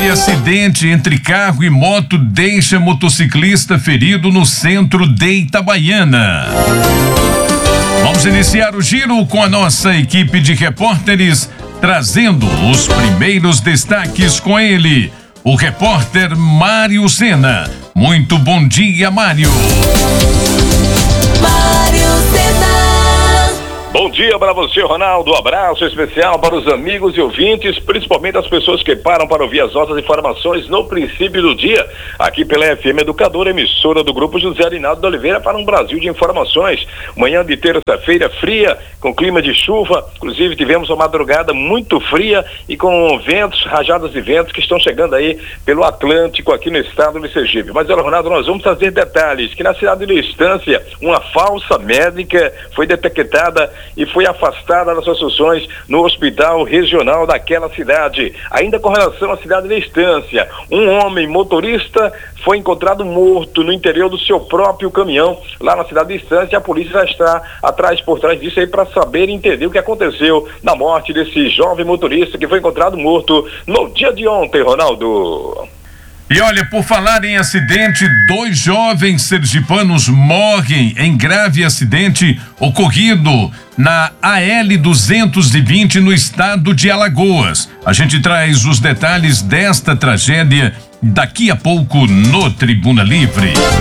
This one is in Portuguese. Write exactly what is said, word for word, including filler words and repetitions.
Grave acidente entre carro e moto deixa motociclista ferido no centro de Itabaiana. Vamos iniciar o giro com a nossa equipe de repórteres, trazendo os primeiros destaques com ele, o repórter Mário Sena. Muito bom dia, Mário. Mário Sena. Bom dia para você, Ronaldo. Um abraço especial para os amigos e ouvintes, principalmente as pessoas que param para ouvir as nossas informações no princípio do dia, aqui pela F M Educadora, emissora do Grupo José Arinaldo de Oliveira, para um Brasil de informações. Manhã de terça-feira fria, com clima de chuva, inclusive tivemos uma madrugada muito fria e com ventos, rajadas de ventos que estão chegando aí pelo Atlântico aqui no estado de Sergipe. Mas, olha, Ronaldo, nós vamos trazer detalhes, que na cidade de Estância, uma falsa médica foi detectada e foi afastada das suas funções no hospital regional daquela cidade. Ainda com relação à cidade de Estância, um homem motorista foi encontrado morto no interior do seu próprio caminhão lá na cidade de Estância. A polícia já está atrás, por trás disso aí, para saber e entender o que aconteceu na morte desse jovem motorista que foi encontrado morto no dia de ontem, Ronaldo. E olha, por falar em acidente, dois jovens sergipanos morrem em grave acidente ocorrido na A L duzentos e vinte no estado de Alagoas. A gente traz os detalhes desta tragédia daqui a pouco no Tribuna Livre.